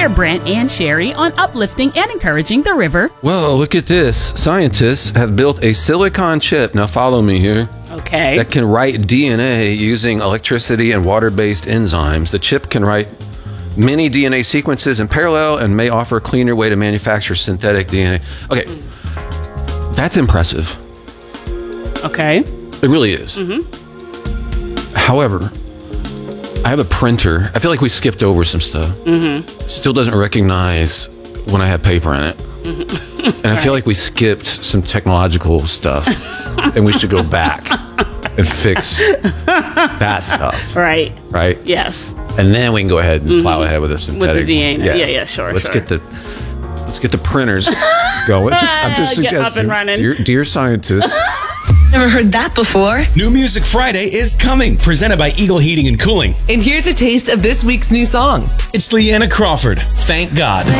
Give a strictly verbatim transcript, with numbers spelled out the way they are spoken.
Inspire Brent and Sherry on uplifting and encouraging the river. Whoa, look at this. Scientists have built a silicon chip. Now follow me here. Okay. That can write D N A using electricity and water-based enzymes. The chip can write many D N A sequences in parallel and may offer a cleaner way to manufacture synthetic D N A. Okay, that's impressive. Okay. It really is. Mm-hmm. However, I have a printer. I feel like we skipped over some stuff. Mm-hmm. Still doesn't recognize when I have paper in it. Mm-hmm. And I feel like we skipped some technological stuff. And we should go back and fix that stuff. Right. Right? Yes. And then we can go ahead and mm-hmm. plow ahead with the synthetic. With the D N A. Yeah, yeah, yeah sure, let's sure. Get the, let's get the printers going. Just, I'm just Get suggesting. up and running. Dear, dear scientists. Never heard that before. New Music Friday is coming, presented by Eagle Heating and Cooling. And here's a taste of this week's new song. It's Leanna Crawford, Thank God.